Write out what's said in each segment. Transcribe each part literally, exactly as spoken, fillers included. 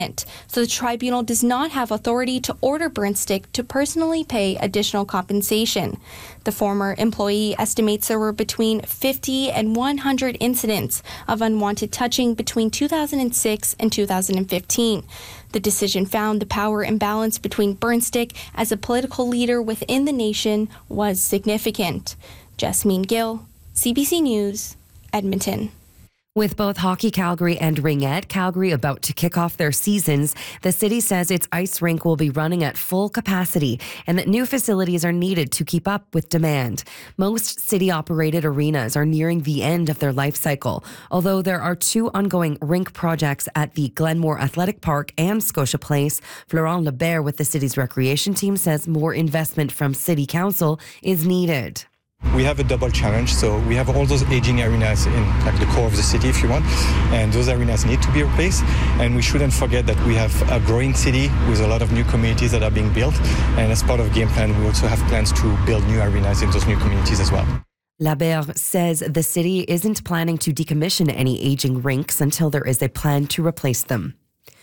So the tribunal does not have authority to order Burnstick to personally pay additional compensation. The former employee estimates there were between fifty and one hundred incidents of unwanted touching between two thousand six and two thousand fifteen. The decision found the power imbalance between Burnstick as a political leader within the nation was significant. Jasmine Gill, C B C News, Edmonton. With both Hockey Calgary and Ringette Calgary about to kick off their seasons, the city says its ice rink will be running at full capacity and that new facilities are needed to keep up with demand. Most city-operated arenas are nearing the end of their life cycle, although there are two ongoing rink projects at the Glenmore Athletic Park and Scotia Place. Florent Lebert with the city's recreation team says more investment from City Council is needed. We have a double challenge, so we have all those aging arenas in like the core of the city, if you want, and those arenas need to be replaced. And we shouldn't forget that we have a growing city with a lot of new communities that are being built. And as part of Game Plan, we also have plans to build new arenas in those new communities as well. Labert says the city isn't planning to decommission any aging rinks until there is a plan to replace them.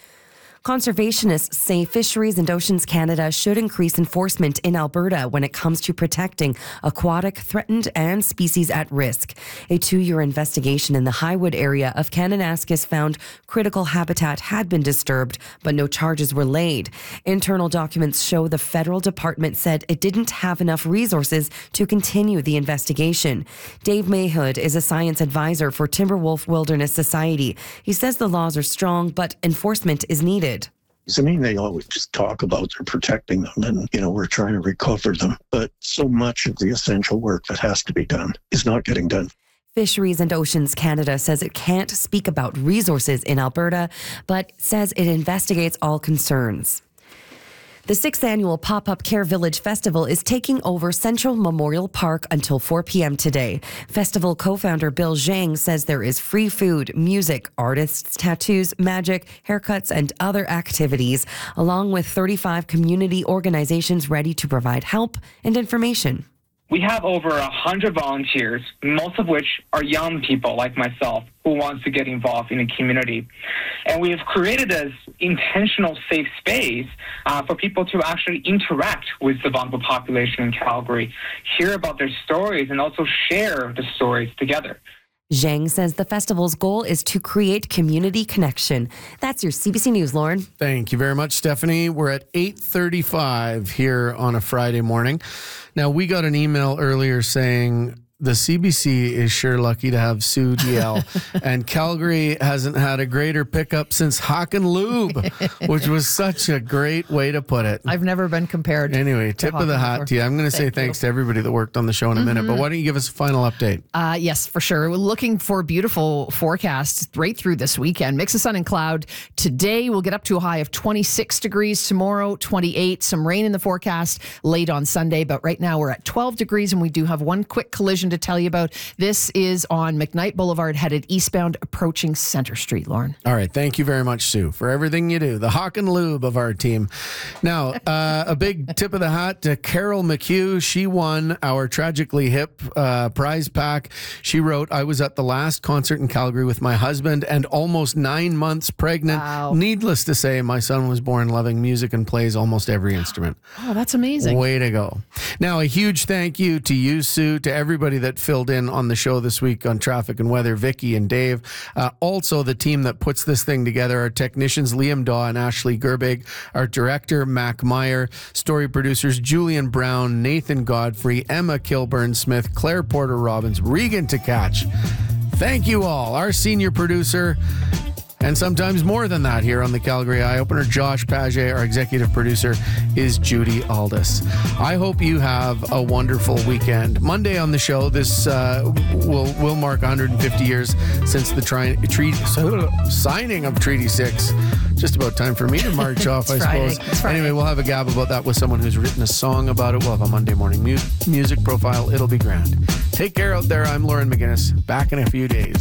Conservationists say Fisheries and Oceans Canada should increase enforcement in Alberta when it comes to protecting aquatic, threatened, and species at risk. A two-year investigation in the Highwood area of Kananaskis found critical habitat had been disturbed, but no charges were laid. Internal documents show the federal department said it didn't have enough resources to continue the investigation. Dave Mayhood is a science advisor for Timberwolf Wilderness Society. He says the laws are strong, but enforcement is needed. I mean, they always just talk about they're protecting them and, you know, we're trying to recover them. But so much of the essential work that has to be done is not getting done. Fisheries and Oceans Canada says it can't speak about resources in Alberta, but says it investigates all concerns. The sixth annual Pop-Up Care Village Festival is taking over Central Memorial Park until four p.m. today. Festival co-founder Bill Zhang says there is free food, music, artists, tattoos, magic, haircuts, and other activities, along with thirty-five community organizations ready to provide help and information. We have over one hundred volunteers, most of which are young people like myself who wants to get involved in the community. And we have created this intentional safe space uh, for people to actually interact with the vulnerable population in Calgary, hear about their stories, and also share the stories together. Zhang says the festival's goal is to create community connection. That's your C B C News, Lauren. Thank you very much, Stephanie. We're at eight thirty-five here on a Friday morning. Now, we got an email earlier saying the C B C is sure lucky to have Sue D L, and Calgary hasn't had a greater pickup since Hawk and Lube, which was such a great way to put it. I've never been compared. Anyway, tip of the hat to you. I'm going to say Thank thanks you. to everybody that worked on the show in a minute, Mm-hmm. but why don't you give us a final update? Uh, yes, for sure. We're looking for beautiful forecasts right through this weekend. Mix of sun and cloud. Today, we'll get up to a high of twenty-six degrees. Tomorrow, twenty-eight. Some rain in the forecast late on Sunday, but right now we're at twelve degrees, and we do have one quick collision to tell you about. This is on McKnight Boulevard, headed eastbound, approaching Center Street, Lauren. All right. Thank you very much, Sue, for everything you do. The Hawk and Lube of our team. Now, uh, a big tip of the hat to Carol McHugh. She won our Tragically Hip uh, prize pack. She wrote, I was at the last concert in Calgary with my husband and almost nine months pregnant. Wow. Needless to say, my son was born loving music and plays almost every instrument. Oh, that's amazing. Way to go. Now, a huge thank you to you, Sue, to everybody that filled in on the show this week on traffic and weather, Vicky and Dave. Uh, also, the team that puts this thing together, our technicians, Liam Daw and Ashley Gerbig, our director, Mac Meyer, story producers, Julian Brown, Nathan Godfrey, Emma Kilburn-Smith, Claire Porter-Robbins, Regan Tkach. Thank you all. Our senior producer, and sometimes more than that here on the Calgary Eye Opener, Josh Paget. Our executive producer is Judy Aldis. I hope you have a wonderful weekend. Monday on the show, this uh, will will mark one hundred fifty years since the tri- treat, signing of Treaty six. Just about time for me to march off, I Friday. suppose. It's Friday. Anyway, we'll have a gab about that with someone who's written a song about it. We'll have a Monday morning mu- music profile. It'll be grand. Take care out there. I'm Lauren McGinnis. Back in a few days.